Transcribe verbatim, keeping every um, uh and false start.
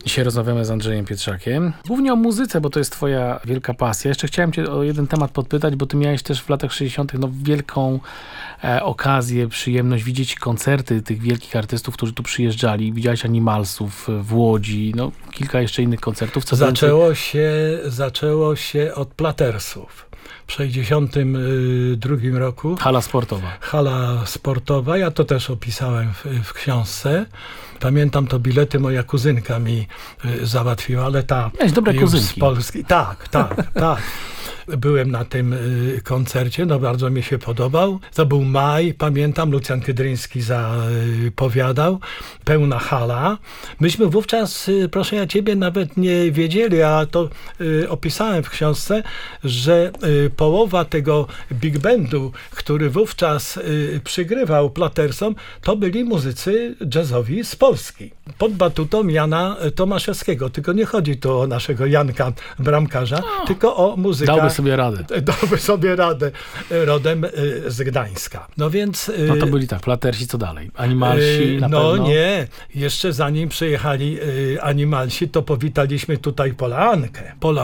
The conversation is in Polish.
Dzisiaj rozmawiamy z Andrzejem Pietrzakiem. Głównie o muzyce, bo to jest twoja wielka pasja. Jeszcze chciałem cię o jeden temat podpytać, bo ty miałeś też w latach sześćdziesiątych no, wielką e, okazję, przyjemność widzieć koncerty tych wielkich artystów, którzy tu przyjeżdżali. Widziałeś Animalsów w Łodzi, no kilka jeszcze innych koncertów. Co zaczęło, więcej... się, zaczęło się od Platersów. W sześćdziesiątym drugim roku. Hala sportowa. Hala sportowa. Ja to też opisałem w, w książce. Pamiętam, to bilety moja kuzynka mi y, załatwiła, ale ta... Miałeś dobre kuzynki. Z Polski. Tak, tak, tak. Byłem na tym y, koncercie, no bardzo mi się podobał. To był maj, pamiętam, Lucjan Kydryński zapowiadał. Pełna hala. Myśmy wówczas, y, proszę ja ciebie, nawet nie wiedzieli, a to y, opisałem w książce, że y, połowa tego big bandu, który wówczas y, przygrywał Platersom, to byli muzycy jazzowi z Polski. Pod batutą Jana Tomaszewskiego. Tylko nie chodzi tu o naszego Janka Bramkarza, no, tylko o muzyka. Dałby sobie radę. Dałby sobie radę. Rodem z Gdańska. No więc... No to byli tak, Platersi, co dalej? Animalsi na No pewno? nie. Jeszcze zanim przyjechali Animalsi, to powitaliśmy tutaj Polankę. Pola